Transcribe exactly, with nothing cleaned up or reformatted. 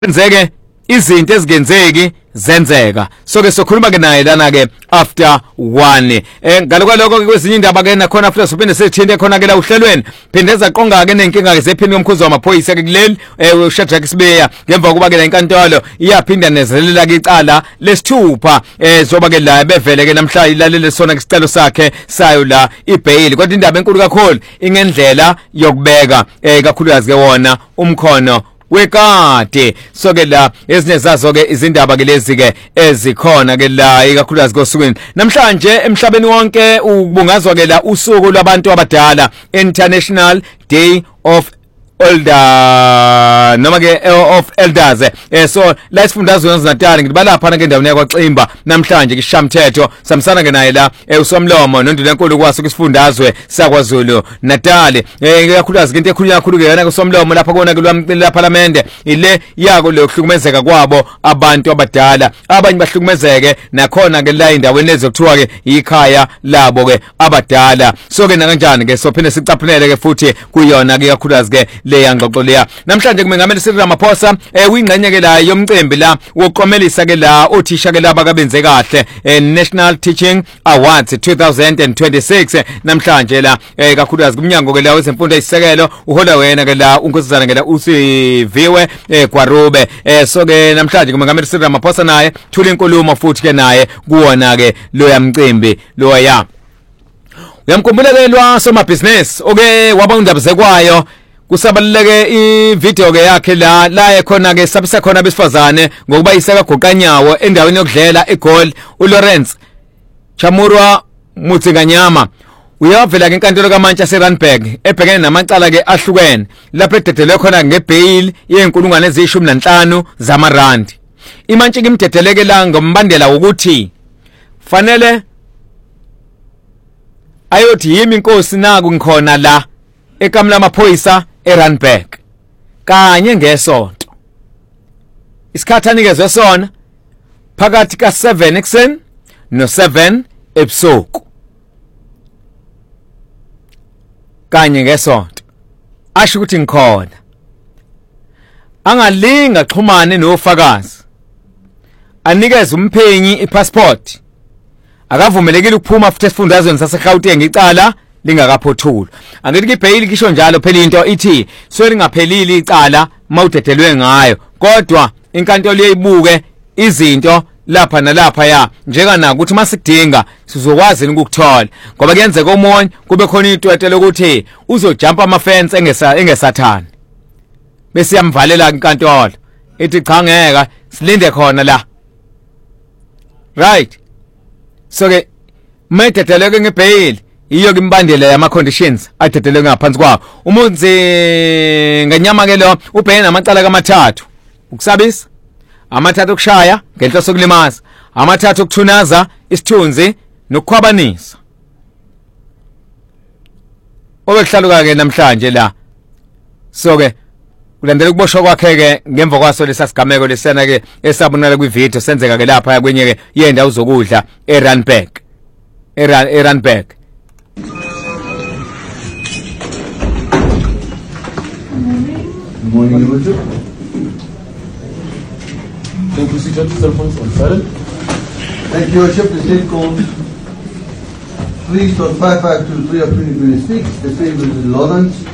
Kwenzeke izinto ezingenzeki zenzeka so ke sokhuluma ke naye lana ke after one eh ngalokho lokho kwezinye indaba ke nakhona after sophinde sethinte khona ke la uhlelweni phindeza qonga ke nenkinga ke zephini yomkhuzo wamaphoyisa ke kuleli eh uShadrack Sibeya ngemva kuba ke la inkantolo iyaphinda nezelela ke icala lesithupha eh zoba ke la bevele ke namhla ilalele sona ke sicelo sakhe sayo la ibail kodwa indaba enkulu kakhulu ingendlela yokubeka eh kakhulukazi ke wona umkhono wekade so ke la ezinye zazo ke izindaba ke lezi ke ezikhona ke la ikakhulukazi kosukwini namhlanje emhlabeni wonke ubungazwa ke la usuku lwabantu abadala International Day of Older noma ke of elders eh so la isifundazwe yaZanatali ngibala phana ke endaweni yakwaXimba namhlanje ke Shamthetho samsana ke naye la usomlomo nondile enkulu kwaso kusifundazwe sakwaZulu Natal eh ikakhulukazi into ekhulunywa kakhulu ke yana kusomlomo lapha kona ke lwamcela parliament ile yako lokuhlukumezeka kwabo abantu abadala abanye bahlukumezeke nakhona ke la indaweni ezokuthiwa ke ikhaya labo ke abadala so ke kanjani ke sophinde sicaphunele ke futhi kuyona ke ikakhulukazi ke leya ngxoxo leya namhlanje kumengameli Cyril Ramaphosa eh uyingxenye ke la yomcimbi la woqomelisa ke la othisha ke laba kabenze kahle National Teaching Awards twenty twenty-six namhlanje la eh kakhulukazi kumnyango ke la wezemfundo ezisekelo uhola wena ke la unkosazana ke la usiviwe eh Gwarube eh so ke namhlanje kumengameli Cyril Ramaphosa naye thula inkulumo futhi ke naye kuwona ke lo yamcimbi lo ya uyamkhumbulelwa somabhizinisi oke waba undaba zekwayo kusabaleke ivideo ke yakhe la la ekhona ke sabisa khona besifazane ngokuba iseka goqanyawo endaweni yokudlela eGoli uLawrence Chamurwa Mutsinganyama uyavela ke inkantolo kaManchester Randburg ebhekene namacala ke ahlukene lapho ededelwe khona ngebail yenkulungwane ezishumi nanhlanu zamarandi imantshiki imdedeleke la ngombandela ukuthi fanele ayothi yimi inkosi naku ngikhona la ekamla amaphoyisa eRandburg kanye ngesonto isikhathi anikezwe sona phakathi ka seven ekseni no seven ebusuku kanye ngesonto asho ukuthi ngikhona angalinga xhumane nofakazi anikeze umphenyi ipassport akavumelekile ukuphuma futhi esifundazweni saseGauteng icala lingakaphothulwa angithi ibail kisho njalo phela into ithi so lingaphelili icala mawudedelwe ngayo kodwa inkantolo iyibuke izinto lapha nalapha ya njeka na ukuthi masikudinga sizokwazi ukukuthola ngoba kuyenzeka omonye kube khona itwete lokuthi uzojumpa ama fence engesa engesathani bese yamvalela inkantolo ethi cha ngeke silinde khona la right so ke mayidedeleke ngebail iyo kimbandela yama conditions adedelwe ngaphansi kwawo umunzi nganyama ke lo ubhekene namacala kamathathu ukusabisa amathathu okushaya ngenhloso yokulimaza amathathu okuthunaza isithunzi nokukhwabanisa obekuhlaluka ke namhlanje la so ke kulandela ukuboshwa kwakhe ke ngemva kwaso lesasigameko lesena ke esabonala kwivideo senzeka ke lapha kwenye ke yendawo zokudla eRandburg eRandburg Good morning, Your Worship. Can you proceed to the points on silent? Thank you, Your Worship. The State Court three five five two three of twenty twenty-six, the same with Lawrence